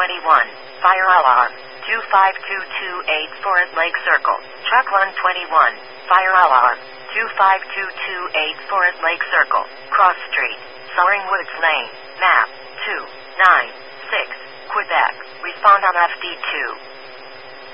121, fire alarm. 25228 Forest Lake Circle. Truck 121, fire alarm. 25228 Forest Lake Circle. Cross Street. Soaring Woods Lane. Map 296, Quebec. Respond on FD2.